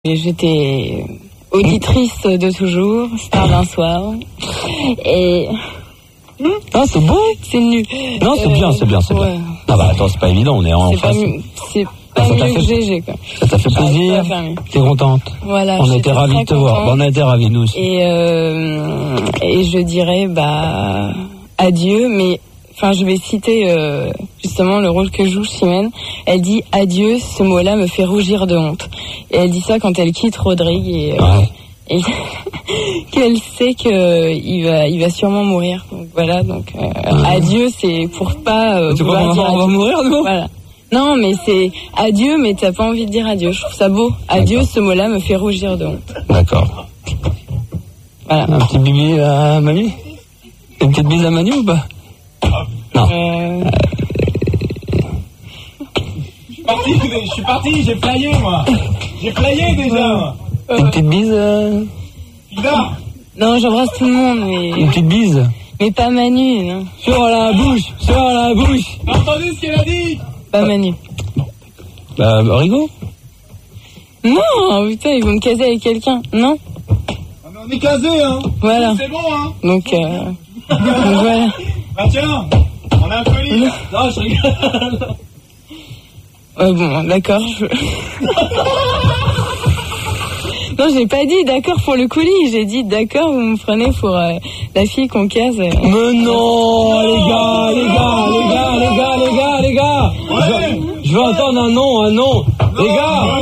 J'étais auditrice de toujours, star d'un soir. Et... Ah, c'est beau. C'est nul. Non, c'est bien. Ouais. Ah bah attends, c'est pas évident, on est en face. C'est pas mieux que GG, quoi. Ça t'a fait plaisir. T'es contente. Voilà. On a été ravis de te voir. On a été ravis, nous aussi. Et je dirais, adieu, mais... Enfin, je vais citer justement le rôle que joue Chimène. Elle dit « Adieu, ce mot-là me fait rougir de honte ». Et elle dit ça quand elle quitte Rodrigue et qu'elle sait qu'il va sûrement mourir. Donc voilà, adieu, c'est pour pas... tu crois qu'on va mourir, nous ? Voilà. Non, mais c'est adieu, mais t'as pas envie de dire adieu. Je trouve ça beau. Adieu, ce mot-là me fait rougir de honte. D'accord. Voilà. Un petit bibi à Manu ? Une petite bise à Manu ou pas ? Non. Je suis parti, j'ai flyé moi. J'ai flyé déjà. Une petite bise Non, j'embrasse tout le monde, mais... Une petite bise. Mais pas Manu, non. Sur la bouche. T'as entendu ce qu'elle a dit? Pas Manu. Rigaud ? Non, putain, ils vont me caser avec quelqu'un. Non. Ah, mais on est casé, hein. Voilà. C'est bon, hein. Donc voilà. Bah tiens, on a un colis. Non, je rigole. Bon, d'accord. Non, j'ai pas dit d'accord pour le colis. J'ai dit d'accord, vous me prenez pour la fille qu'on case. Mais non, les gars. Je veux entendre un nom. Les gars.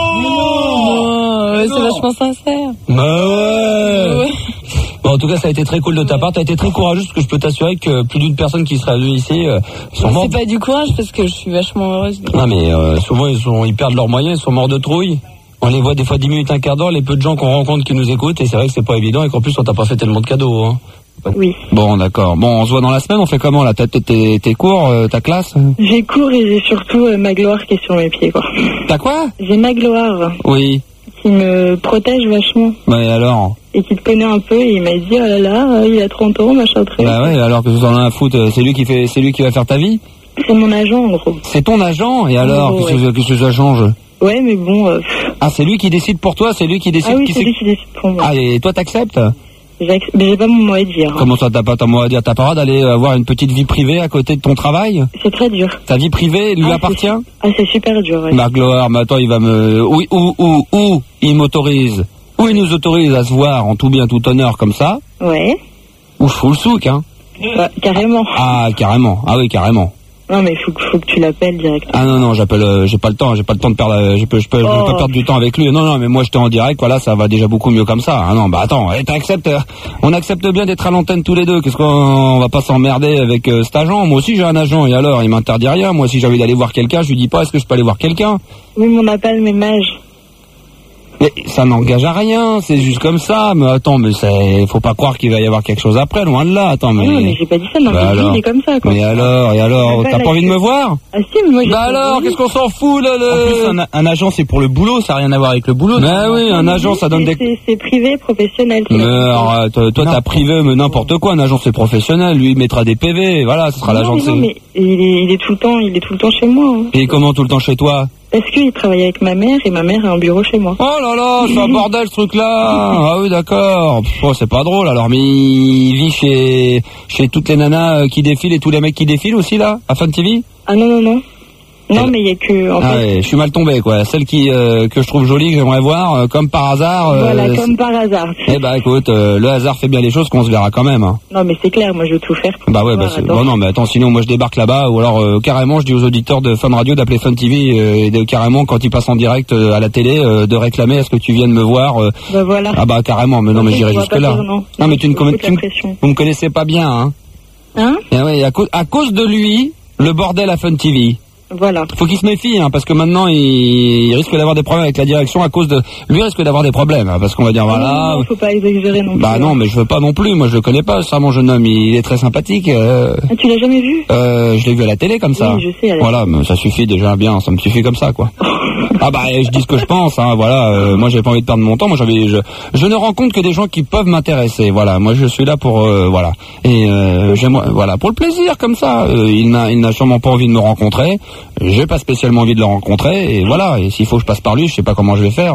Non, c'est vachement sincère. Bah ouais. Ouais. Bon, en tout cas, ça a été très cool de ta part. T'as été très courageuse parce que je peux t'assurer que plus d'une personne qui serait venue ici sont morts. C'est pas du courage parce que je suis vachement heureuse. Non, mais souvent ils perdent leurs moyens, ils sont morts de trouille. On les voit des fois 10 minutes, un quart d'heure, les peu de gens qu'on rencontre qui nous écoutent, et c'est vrai que c'est pas évident et qu'en plus on t'a pas fait tellement de cadeaux. Hein. Oui. Bon, d'accord. Bon, on se voit dans la semaine. On fait comment là? T'as tes cours, ta classe? J'ai cours et j'ai surtout ma gloire qui est sur mes pieds, quoi. T'as quoi? J'ai ma gloire. Oui. Qui me protège vachement. Bah et alors? Et qui te connaît un peu, et il m'a dit, oh là là, il a 30 ans, machin truc. Bah ouais, alors que tu en as à foutre, c'est lui qui va faire ta vie? C'est mon agent, en gros. C'est ton agent? Et alors, qu'est-ce que ça change? Ouais, mais bon... Ah, c'est lui qui décide pour toi? C'est lui qui décide? Ah oui, c'est lui qui décide pour moi. Ah, et toi t'acceptes? Mais j'ai pas mon mot à dire. Comment ça, t'as pas ton mot à dire? T'as pas le droit d'aller avoir une petite vie privée à côté de ton travail? C'est très dur. Ta vie privée lui appartient? C'est super dur, ouais. Ma gloire, mais attends, il va me... Oui, où il m'autorise? Où il nous autorise à se voir en tout bien, tout honneur comme ça? Ouais. Ou je fous le souk, hein? Bah, carrément. Ah, carrément. Ah oui, carrément. Non, mais faut que tu l'appelles directement. Ah non, j'appelle, j'ai pas le temps de perdre, je peux pas perdre du temps avec lui. Non, mais moi j'étais en direct, voilà, ça va déjà beaucoup mieux comme ça. Ah non, bah attends, on accepte bien d'être à l'antenne tous les deux. Qu'est-ce qu'on va pas s'emmerder avec cet agent? Moi aussi j'ai un agent, et alors, il m'interdit rien. Moi, si j'ai envie d'aller voir quelqu'un, je lui dis pas, est-ce que je peux aller voir quelqu'un? Oui, mais on n'a pas le même âge. Mais ça n'engage à rien, c'est juste comme ça. Mais attends, mais faut pas croire qu'il va y avoir quelque chose après, loin de là. Attends, mais... Non, mais j'ai pas dit ça, non, mais il est comme ça, quoi. Mais alors, t'as pas envie de me voir? Ah si, mais moi j'ai... Bah alors, qu'est-ce qu'on s'en fout, là, En plus, un agent, c'est pour le boulot, ça n'a rien à voir avec le boulot. Bah oui, un agent, ça donne des... C'est privé, professionnel. Mais arrête, toi, t'as privé, mais n'importe quoi. Un agent, c'est professionnel. Lui, il mettra des PV, voilà, ce sera l'agent de... Non, mais il est tout le temps chez moi. Hein. Et comment tout le temps chez toi? Parce qu'il travaille avec ma mère, et ma mère a un bureau chez moi. Oh là là, c'est un bordel ce truc-là. Ah oui, d'accord. Oh, c'est pas drôle. Alors, mais il vit chez toutes les nanas qui défilent et tous les mecs qui défilent aussi, là, à Fun TV? Ah non. Non, mais il y a que... En fait... ouais, je suis mal tombé, quoi. Celle que je trouve jolie, que j'aimerais voir, comme par hasard... Voilà, comme par hasard. Eh bah écoute, le hasard fait bien les choses, qu'on se verra quand même. Hein. Non, mais c'est clair, moi je veux tout faire. Bah ouais, bon, non, mais attends, sinon moi je débarque là-bas, ou alors carrément je dis aux auditeurs de Fun Radio d'appeler Fun TV, et de carrément, quand ils passent en direct à la télé, de réclamer, est-ce que tu viennes me voir Bah voilà. Ah bah carrément, mais non, mais j'irai jusque-là. Non, mais vous me connaissez pas bien, hein? Hein? Et ouais, à cause de lui, le bordel à Fun TV. Voilà. Faut qu'il se méfie, hein, parce que maintenant il risque d'avoir des problèmes avec la direction à cause de... Lui risque d'avoir des problèmes, hein, parce qu'on va dire voilà... Non, faut pas exagérer non plus. Bah non, mais je veux pas non plus, moi je le connais pas, ça, mon jeune homme, il est très sympathique. Ah, tu l'as jamais vu? Je l'ai vu à la télé comme ça. Oui, je sais. Voilà, mais ça suffit déjà bien, ça me suffit comme ça, quoi. Ah bah je dis ce que je pense, hein, voilà. Moi j'ai pas envie de perdre mon temps. Moi je ne rencontre que des gens qui peuvent m'intéresser. Voilà. Moi je suis là pour voilà. Et j'aimerais voilà pour le plaisir comme ça. Il n'a sûrement pas envie de me rencontrer. J'ai pas spécialement envie de le rencontrer. Et voilà. Et s'il faut que je passe par lui, je sais pas comment je vais faire.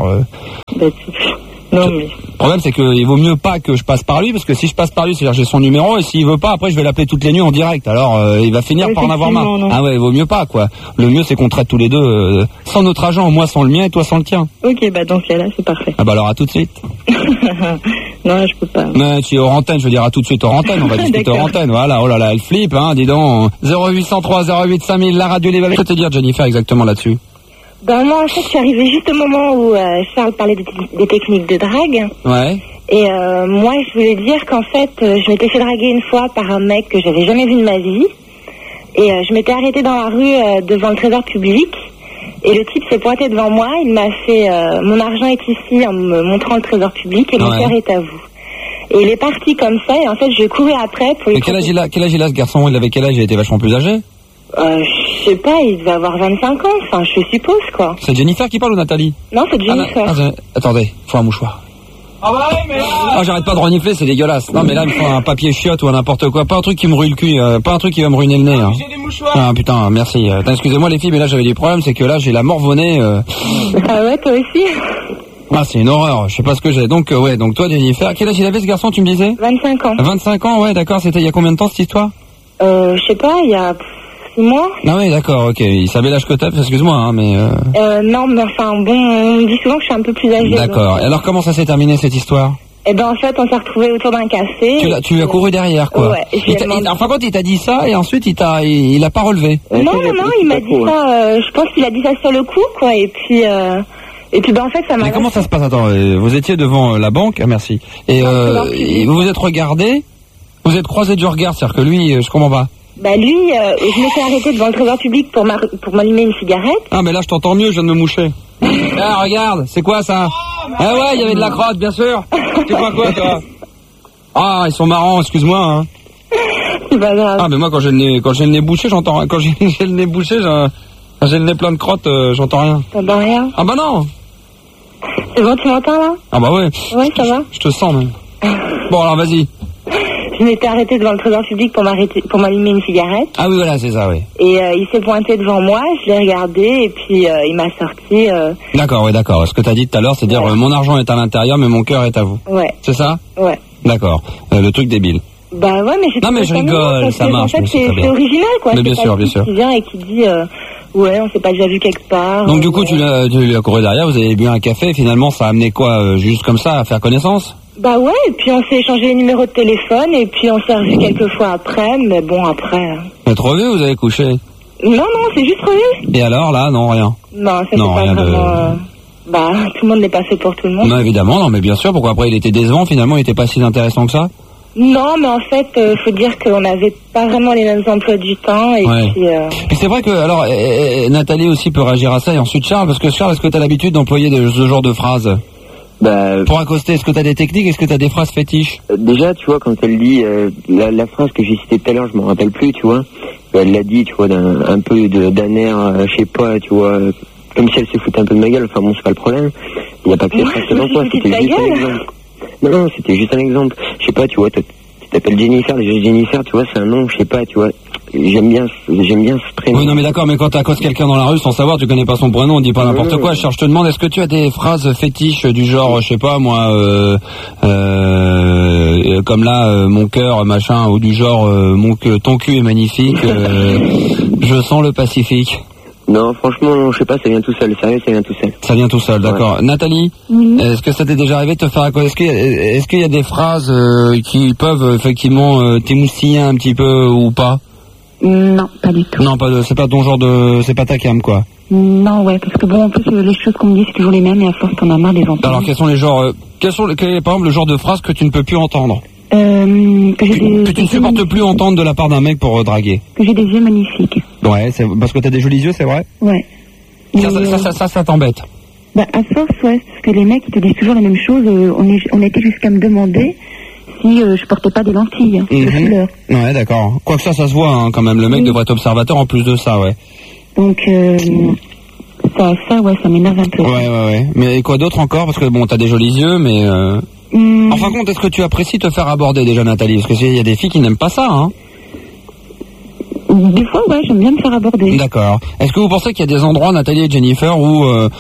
Non, mais... Le problème c'est qu'il vaut mieux pas que je passe par lui, parce que si je passe par lui, c'est-à-dire j'ai son numéro, et s'il veut pas, après je vais l'appeler toutes les nuits en direct. Alors il va finir par en avoir marre. Non. Ah ouais, il vaut mieux pas quoi. Le mieux c'est qu'on traite tous les deux sans notre agent, moi sans le mien et toi sans le tien. Ok, bah dans ce cas-là, c'est parfait. Ah bah alors à tout de suite. Non, je peux pas. Mais tu es hors antenne, je veux dire à tout de suite hors antenne, on va discuter hors antenne. Voilà, oh là là, elle flippe, hein, dis donc. 0803 08 5000, la radio Libre. Que te dire Jennifer exactement là-dessus? Ben moi en fait je suis arrivée juste au moment où Charles parlait des techniques de drague. Ouais. Et moi je voulais dire qu'en fait je m'étais fait draguer une fois par un mec que j'avais jamais vu de ma vie. Et je m'étais arrêtée dans la rue devant le trésor public. Et le type s'est pointé devant moi, il m'a fait mon argent est ici en me montrant le trésor public et mon cœur est à vous. Et il est parti comme ça et en fait je courais après pour lui... Mais quel âge il a ce garçon? Il avait quel âge? Il était vachement plus âgé? Je sais pas, il devait avoir 25 ans, enfin je suppose quoi. C'est Jennifer qui parle ou Nathalie? Non, c'est Jennifer. Attendez, faut un mouchoir. Ah bah oui, mais... Ah, j'arrête pas de renifler, c'est dégueulasse. Non mais là il me faut un papier chiotte ou n'importe quoi, pas un truc qui me rouille le cul, pas un truc qui va me ruiner le nez. Hein. J'ai des mouchoirs. Ah putain, merci. Excusez-moi les filles, mais là j'avais des problèmes, c'est que là j'ai la morve-au-nez. Ah ouais, toi aussi? Ah c'est une horreur, je sais pas ce que j'ai. Donc ouais, donc toi Jennifer, quel âge il avait ce garçon, tu me disais? 25 ans. 25 ans, ouais d'accord, c'était il y a combien de temps cette histoire? Je sais pas, il y a 6 mois. Ah oui d'accord, ok, il savait l'âge que t'as, excuse-moi hein, mais... Non mais enfin bon, on me dit souvent que je suis un peu plus âgée. D'accord, et alors comment ça s'est terminé cette histoire? Eh ben en fait on s'est retrouvés autour d'un café. Tu lui as couru derrière quoi? Ouais. Enfin quand il t'a dit ça et ensuite il a pas relevé. Non, il m'a dit ça, je pense qu'il a dit ça sur le coup quoi, et puis ben en fait ça m'a... Mais comment ça se passe? Attends, vous étiez devant la banque, ah, merci, et vous vous êtes regardé, vous êtes croisé du regard, c'est-à-dire que lui, je comprends pas. Bah lui, je m'étais arrêtée devant le trésor public pour m'allumer une cigarette. Ah mais là je t'entends mieux, je viens de me moucher. Ah regarde, c'est quoi ça? Ah ouais, il y avait de la crotte, bien sûr. Tu crois quoi toi? Ah ils sont marrants, excuse-moi hein. C'est pas grave. Ah mais moi quand j'ai le nez bouché, j'entends rien. Quand j'ai le nez bouché, quand j'ai le nez plein de crottes, j'entends rien. T'entends rien? Ah bah non. C'est bon, tu m'entends là? Ah bah ouais. Ouais, ça va. Je te sens même. Bon alors vas-y. Je m'étais arrêtée devant le trésor public pour m'allumer une cigarette. Ah oui voilà, c'est ça, oui. Et il s'est pointé devant moi, je l'ai regardé et puis il m'a sorti... D'accord, oui, d'accord. Ce que t'as dit tout à l'heure, c'est dire mon argent est à l'intérieur mais mon cœur est à vous. Ouais. C'est ça? Ouais. D'accord. Le truc débile. Bah ouais, mais non mais je rigole, ça marche. En fait, c'est original quoi. Mais bien sûr, bien sûr. Qui vient et qui dit ouais, on s'est pas déjà vu quelque part. Donc du coup, tu l'as couru derrière, vous avez bu un café, et finalement ça a amené quoi, juste comme ça, à faire connaissance? Bah ouais, et puis on s'est échangé les numéros de téléphone et puis on s'est revu quelques fois après, mais bon après... Vous êtes revu ou vous avez couché? Non, c'est juste revu. Et alors là, non, rien? Non, c'est pas rien vraiment... Bah, tout le monde n'est pas fait pour tout le monde. Non, évidemment, non, mais bien sûr, pourquoi après il était décevant, finalement il était pas si intéressant que ça? Non, mais en fait, faut dire qu'on n'avait pas vraiment les mêmes emplois du temps et puis... Et c'est vrai que, alors, Nathalie aussi peut réagir à ça et ensuite Charles, parce que Charles, est-ce que tu as l'habitude d'employer ce genre de phrases? Bah, pour accoster, est-ce que tu as des techniques? Est-ce que tu as des phrases fétiches? Déjà, tu vois, quand elle dit la phrase que j'ai citée tout à l'heure, je m'en rappelle plus, tu vois. Elle l'a dit, tu vois, un peu d'un air, je sais pas, tu vois, comme si elle se foutait un peu de ma gueule. Enfin bon, c'est pas le problème. Il n'y a pas que ça dans toi, c'était juste un exemple. Non, c'était juste un exemple. Je sais pas, tu vois, tu t'appelles Jennifer, déjà Jennifer, tu vois, c'est un nom, je sais pas, tu vois. J'aime bien ce prénom. Oui, non, mais d'accord, mais quand tu accostes quelqu'un dans la rue sans savoir, tu connais pas son prénom, on dit pas n'importe quoi. Je te demande, est-ce que tu as des phrases fétiches du genre, je sais pas, moi, comme là, mon cœur, machin, ou du genre, ton cul est magnifique, je sens le Pacifique. Non, franchement, non, je sais pas, ça vient tout seul. Sérieux, ça vient tout seul. Ça vient tout seul, d'accord. Ouais. Nathalie, est-ce que ça t'est déjà arrivé de te faire accoster? Est-ce qu'il y a des phrases qui peuvent effectivement t'émoustiller un petit peu ou pas? Non, pas du tout. Non, c'est pas ton genre de... C'est pas ta cam, quoi. Non, ouais, parce que bon, en plus, les choses qu'on me dit, c'est toujours les mêmes et à force, t'en as marre des entendre. Alors, quels sont les genres... quel est, par exemple, le genre de phrase que tu ne peux plus entendre? Que tu ne supportes plus entendre de la part d'un mec pour draguer? Que j'ai des yeux magnifiques. Ouais, c'est parce que t'as des jolis yeux, c'est vrai? Ouais. Ça t'embête? Bah, à force, ouais, parce que les mecs, ils te disent toujours la même chose. On était jusqu'à me demander si je portais pas des lentilles. Ouais, d'accord. Quoique ça se voit, hein, quand même. Le mec devrait être observateur en plus de ça, ouais. Donc, Ça m'énerve un peu. Ouais. Mais quoi d'autre encore? Parce que bon, t'as des jolis yeux, mais... En fin de compte, est-ce que tu apprécies te faire aborder déjà, Nathalie? Parce qu'il y a des filles qui n'aiment pas ça, hein. Des fois, ouais, j'aime bien me faire aborder. D'accord. Est-ce que vous pensez qu'il y a des endroits, Nathalie et Jennifer, où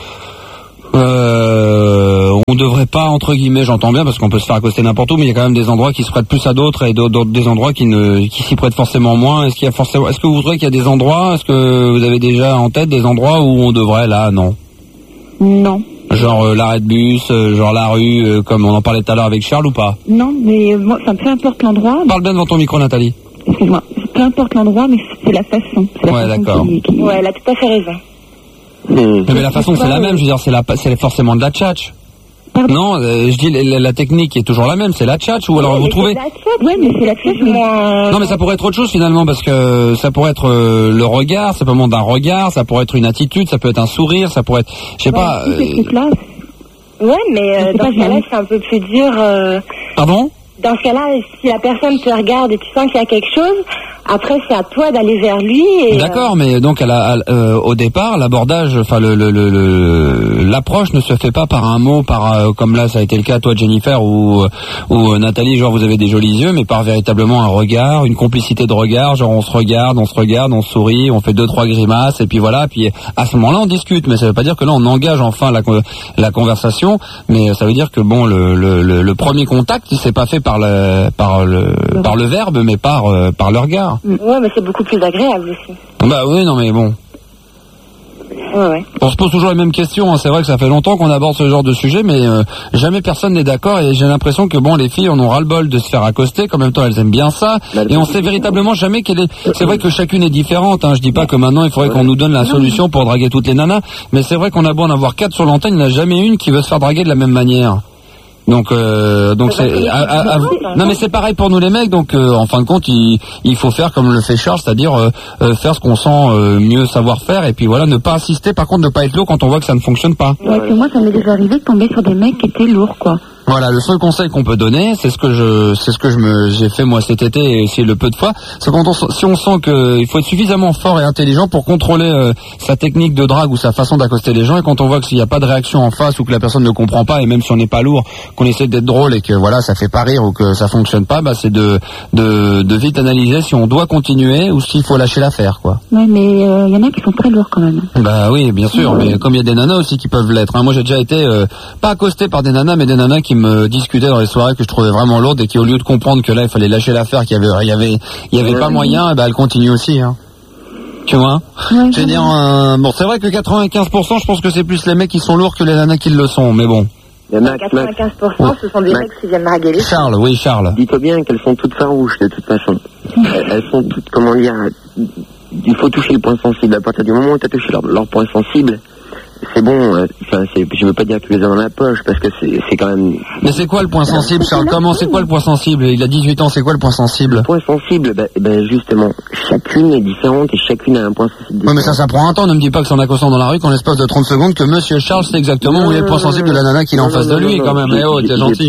on devrait pas, entre guillemets, j'entends bien, parce qu'on peut se faire accoster n'importe où, mais il y a quand même des endroits qui se prêtent plus à d'autres et des endroits qui s'y prêtent forcément moins. Est-ce que vous trouvez qu'il y a des endroits, est-ce que vous avez déjà en tête des endroits où on devrait, là, non? Non. Genre l'arrêt de bus, genre la rue, comme on en parlait tout à l'heure avec Charles ou pas? Non, mais moi, peu importe l'endroit. Parle bien devant ton micro, Nathalie. Excuse-moi. Peu importe l'endroit, mais c'est la façon. Ouais, d'accord. Ouais, elle a tout à fait raison. Mais la façon, c'est la même. Je veux dire, c'est forcément de la tchatch. Non, je dis la technique est toujours la même. C'est la tchatch ou alors vous trouvez? Ouais, mais c'est la tchatch. Non, mais ça pourrait être autre chose finalement, parce que ça pourrait être le regard, ça peut être un regard, ça pourrait être une attitude, ça peut être un sourire, ça pourrait être, je sais pas. Ouais, mais dans ce cas-là, c'est un peu plus dur. Pardon? Dans ce cas-là, si la personne te regarde et tu sens qu'il y a quelque chose, après c'est à toi d'aller vers lui. Et d'accord, mais donc au départ, l'abordage, enfin l'approche ne se fait pas par un mot, comme là ça a été le cas toi Jennifer ou Nathalie, genre vous avez des jolis yeux, mais par véritablement un regard, une complicité de regard, genre on se regarde, on sourit, on fait 2-3 grimaces et puis voilà, puis à ce moment-là on discute, mais ça veut pas dire que là on engage enfin la conversation, mais ça veut dire que bon le premier contact il s'est pas fait par le verbe, mais par le regard. Ouais, mais c'est beaucoup plus agréable aussi. Bah oui, non mais bon. Ouais. On se pose toujours les mêmes questions, hein. C'est vrai que ça fait longtemps qu'on aborde ce genre de sujet, mais jamais personne n'est d'accord et j'ai l'impression que bon, les filles en ont ras-le-bol de se faire accoster, qu'en même temps elles aiment bien ça, et on sait véritablement jamais quelle est... C'est vrai que chacune est différente, hein. Je dis pas que maintenant il faudrait qu'on nous donne la solution pour draguer toutes les nanas, mais c'est vrai qu'on a beau en avoir 4 sur l'antenne, il n'y en a jamais une qui veut se faire draguer de la même manière. Donc c'est non mais c'est pareil pour nous les mecs, donc en fin de compte il faut faire comme le fait Charles, c'est-à-dire faire ce qu'on sent mieux savoir faire et puis voilà, ne pas insister, par contre ne pas être lourd quand on voit que ça ne fonctionne pas. Ouais, que moi ça m'est déjà arrivé de tomber sur des mecs qui étaient lourds quoi. Voilà, le seul conseil qu'on peut donner, c'est ce que j'ai fait moi cet été et c'est le peu de fois, c'est quand si on sent que il faut être suffisamment fort et intelligent pour contrôler sa technique de drague ou sa façon d'accoster les gens, et quand on voit qu'il n'y a pas de réaction en face ou que la personne ne comprend pas, et même si on n'est pas lourd, qu'on essaie d'être drôle et que voilà ça fait pas rire ou que ça fonctionne pas, bah c'est de vite analyser si on doit continuer ou s'il faut lâcher l'affaire quoi. Ouais, mais y en a qui sont très lourds quand même. Bah oui, bien sûr, mais comme il y a des nanas aussi qui peuvent l'être, hein. Moi j'ai déjà été pas accosté par des nanas, mais des nanas qui me discutaient dans les soirées que je trouvais vraiment lourdes et qui au lieu de comprendre que là il fallait lâcher l'affaire, qu'il y avait pas moyen, et bah elles continuent aussi hein. Tu vois? Ouais, je veux dire bon, c'est vrai que 95% je pense que c'est plus les mecs qui sont lourds que les nanas qui le sont, mais bon. 95% ce sont des mecs qui viennent draguer les Charles, oui Charles. Dis-toi bien qu'elles sont toutes farouches de toute façon. Elles sont toutes, comment dire, il faut toucher le point sensible. À partir du moment où tu as touché leur point sensible, c'est bon, je veux pas dire que tu les as dans la poche, parce que c'est quand même... Mais c'est quoi le point sensible, Charles? Comment, c'est quoi le point sensible? Il a 18 ans, c'est quoi le point sensible? Le point sensible, justement, chacune est différente et chacune a un point sensible différent. Ouais, mais ça prend un temps, ne me dis pas que c'est en accostant dans la rue qu'en l'espace de 30 secondes que Monsieur Charles sait exactement où est le point sensible de la nana qu'il a en face de lui, quand même. Eh oh, t'es gentil. Je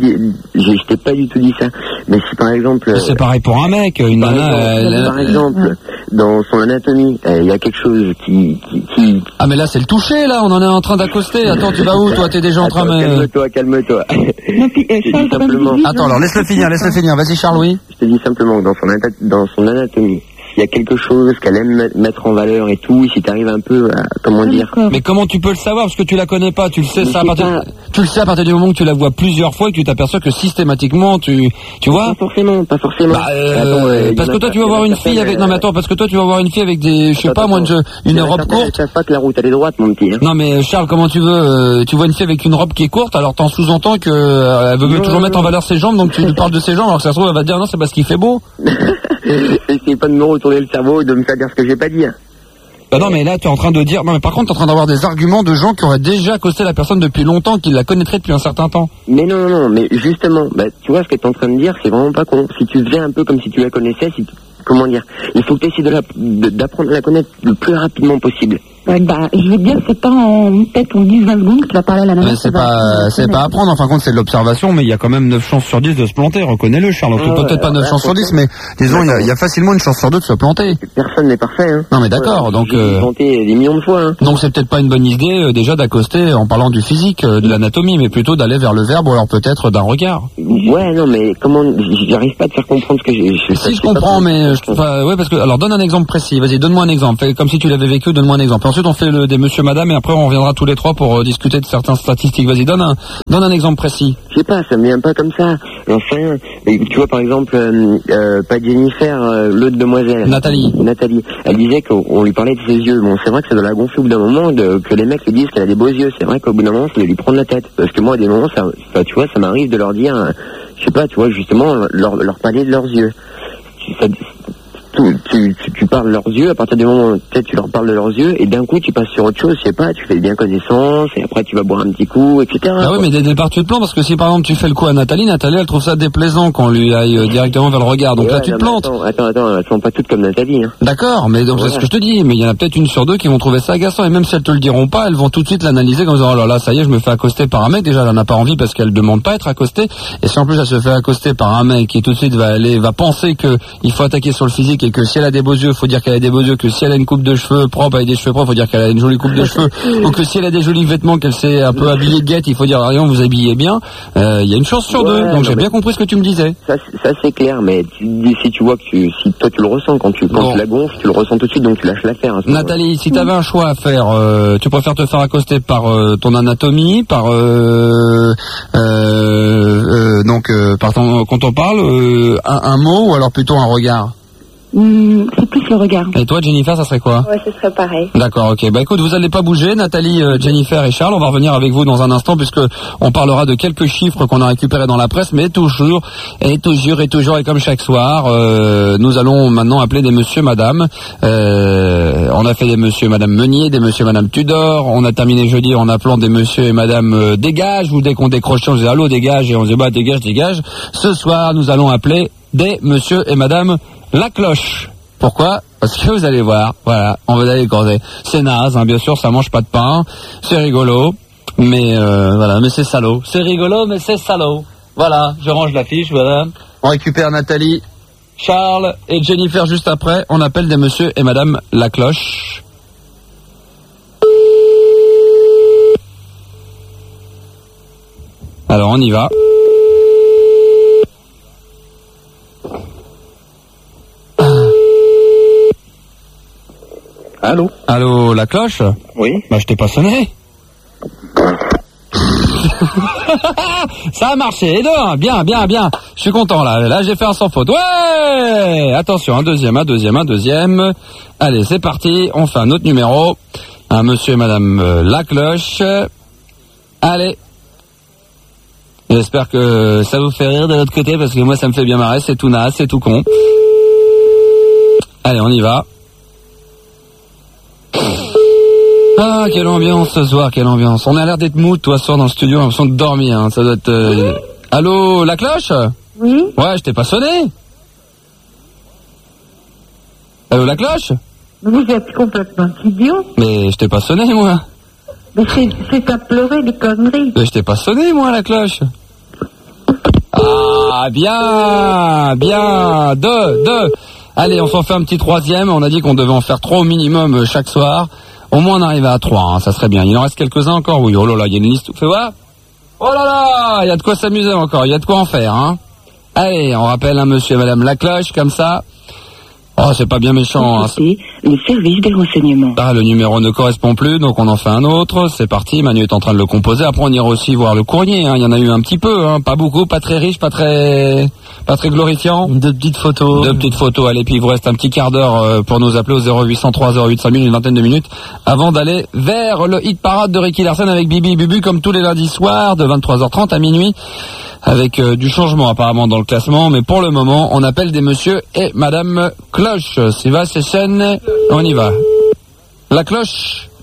t'ai pas du tout dit ça. Mais si par exemple... C'est pareil pour un mec, une nana... Par exemple, dans son anatomie, il y a quelque chose qui... Ah mais là c'est le toucher, là, on en est en train d'accoster. Attends, tu vas où, toi? T'es déjà en train de... Calme-toi. Non, puis, Charles, simplement... Attends, alors laisse-le finir. Vas-y Charles, oui. Je te dis simplement que dans son anatomie, s'il y a quelque chose qu'elle aime mettre en valeur et tout, si t'arrives un peu à, comment dire... Mais comment tu peux le savoir, parce que tu la connais pas, tu le sais ça tu le sais à partir du moment que tu la vois plusieurs fois et que tu t'aperçois que systématiquement tu vois... Pas forcément. Bah, parce que toi tu vas voir une fille avec... Non mais attends, parce que toi tu vas voir une fille avec des... Je sais pas moi, une robe courte... Je sais pas que la route elle est droite, mon petit. Non mais Charles, comment tu veux... Tu vois une fille avec une robe qui est courte, alors t'en sous-entends que elle veut toujours mettre en valeur ses jambes, donc tu lui parles de ses jambes, alors que ça se trouve elle va te dire non, c'est parce qu'il fait beau. Essayez pas de me retourner le cerveau et de me faire dire ce que j'ai pas dit. Bah non mais là tu es en train de dire... Non mais par contre tu es en train d'avoir des arguments de gens qui auraient déjà accosté la personne depuis longtemps, qui la connaîtraient depuis un certain temps. Mais non, mais justement, tu vois ce que tu es en train de dire, c'est vraiment pas con. Si tu faisais un peu comme si tu la connaissais, comment dire, il faut que tu essaies d'apprendre à la connaître le plus rapidement possible. Je veux dire, c'est pas peut-être en 10-20 secondes que tu vas parler à la nana. Mais c'est pas à prendre, en fin de compte, c'est de l'observation, mais il y a quand même 9 chances sur 10 de se planter, reconnais-le, Charles. Peut-être pas 9 chances sur 10, mais disons, il y a facilement une chance sur 2 de se planter. Personne n'est parfait, hein. Non, mais d'accord, donc... J'ai planté des millions de fois, hein. Donc c'est peut-être pas une bonne idée, déjà, d'accoster en parlant du physique, de l'anatomie, mais plutôt d'aller vers le verbe, ou alors peut-être d'un regard. Ouais, non, mais comment... J'arrive pas à te faire comprendre ce que j'ai... Si, je comprends, mais... ouais, parce que... Alors, donne un exemple précis, vas-y, donne-moi un exemple. Fais comme si tu l'avais vécu, donne-moi un exemple. Ensuite, on fait des monsieur, madame, et après, on reviendra tous les trois pour discuter de certaines statistiques. Vas-y, donne un exemple précis. Je sais pas, ça me vient pas comme ça. J'en sais rien. Mais, tu vois, par exemple, pas Jennifer, l'autre demoiselle. Nathalie. Elle disait qu'on lui parlait de ses yeux. Bon, c'est vrai que ça doit la gonfler au bout d'un moment que les mecs lui disent qu'elle a des beaux yeux. C'est vrai qu'au bout d'un moment, ça doit lui prendre la tête. Parce que moi, à des moments, tu vois, ça m'arrive de leur dire, je sais pas, tu vois, justement, leur parler de leurs yeux. Tu parles de leurs yeux, à partir du moment où peut-être tu leur parles de leurs yeux, et d'un coup tu passes sur autre chose, je sais pas, tu fais bien connaissance, et après tu vas boire un petit coup, etc. Ah oui, mais dès le départ tu te plantes, parce que si par exemple tu fais le coup à Nathalie, elle trouve ça déplaisant qu'on lui aille directement vers le regard, donc là tu te plantes. Attends, elles sont pas toutes comme Nathalie, hein. D'accord, mais donc c'est ce que je te dis, mais il y en a peut-être une sur 2 qui vont trouver ça agaçant, et même si elles te le diront pas, elles vont tout de suite l'analyser comme disant, oh là là, ça y est, je me fais accoster par un mec, déjà elle en a pas envie parce qu'elle demande pas à être accostée, et si en plus elle se fait accoster par un mec qui tout de suite va penser que il faut attaquer sur le physique, et que si elle a des beaux yeux, faut dire qu'elle a des beaux yeux, que si elle a une coupe de cheveux propre avec des cheveux propres, faut dire qu'elle a une jolie coupe de cheveux, ou que si elle a des jolis vêtements, qu'elle s'est un peu habillée de guette, il faut dire, rien, vous habillez bien, il y a une chance sur 2, donc j'ai bien compris ce que tu me disais. Ça c'est clair, mais si tu vois que si toi tu le ressens, quand tu la gonfles, tu le ressons tout de suite, donc tu lâches l'affaire. Nathalie, si t'avais un choix à faire, tu préfères te faire accoster par ton anatomie, par par ton, quand on parle, un mot, ou alors plutôt un regard? C'est plus le regard. Et toi, Jennifer, ça serait quoi? Ouais, ce serait pareil. D'accord, ok. Bah écoute, vous allez pas bouger, Nathalie, Jennifer et Charles. On va revenir avec vous dans un instant, puisque on parlera de quelques chiffres qu'on a récupérés dans la presse, mais toujours, et comme chaque soir, nous allons maintenant appeler des monsieur, madame. On a fait des monsieur, madame Meunier, des monsieur, madame Tudor. On a terminé jeudi en appelant des monsieur et madame Dégage, ou dès qu'on décrochait, on disait allô, dégage, et on disait bah dégage. Ce soir, nous allons appeler des monsieur et madame La Cloche. Pourquoi? Parce que vous allez voir, voilà, on va aller creuser. C'est naze, hein, bien sûr, ça mange pas de pain, c'est rigolo, mais voilà, mais c'est salaud. C'est rigolo, mais c'est salaud. Voilà, je range la fiche, voilà. On récupère Nathalie, Charles et Jennifer juste après. On appelle des monsieur et madame La Cloche. Alors on y va. Allô? Allô, La Cloche? Oui. Bah, je t'ai pas sonné. Ça a marché, bien. Je suis content, là, j'ai fait un sans faute. Ouais! Attention, un deuxième. Allez, c'est parti, on fait un autre numéro. Un monsieur et madame La Cloche. Allez. J'espère que ça vous fait rire de l'autre côté, parce que moi, ça me fait bien marrer, c'est tout naze, c'est tout con. Allez, on y va. Ah, quelle ambiance ce soir, quelle ambiance. On a l'air d'être mou, toi, ce soir dans le studio, on a l'impression de dormir, hein. Ça doit être... Allô, La Cloche? Oui. Ouais, je t'ai pas sonné. Allô, La Cloche? Vous êtes complètement idiot. Mais je t'ai pas sonné, moi. Mais c'est à pleurer des conneries. Mais je t'ai pas sonné, moi, La Cloche. Ah, bien. Deux. Allez, on s'en fait un petit troisième. On a dit qu'on devait en faire 3 au minimum chaque soir. Au moins on arrive à 3, hein, ça serait bien. Il en reste quelques-uns encore, oui. Oh là là, il y a une liste. Fais voir. Oh là là, il y a de quoi s'amuser encore, il y a de quoi en faire, hein. Allez, on rappelle un monsieur et madame La Cloche, comme ça. Oh, c'est pas bien méchant, hein. Le service des renseignements. Ah, le numéro ne correspond plus, donc on en fait un autre. C'est parti, Manu est en train de le composer. Après, on ira aussi voir le courrier, hein. Il y en a eu un petit peu, hein. Pas beaucoup, pas très riche, pas très glorifiant. Deux petites photos. Allez, puis il vous reste un petit quart d'heure pour nous appeler au 0803 08 5000, une vingtaine de minutes, avant d'aller vers le hit parade de Ricky Larson avec Bibi et Bubu, comme tous les lundis soirs, de 23h30 à minuit. Avec du changement apparemment dans le classement, mais pour le moment, on appelle des monsieur et madame Cloche. C'est va, c'est chaîne, on y va. La Cloche.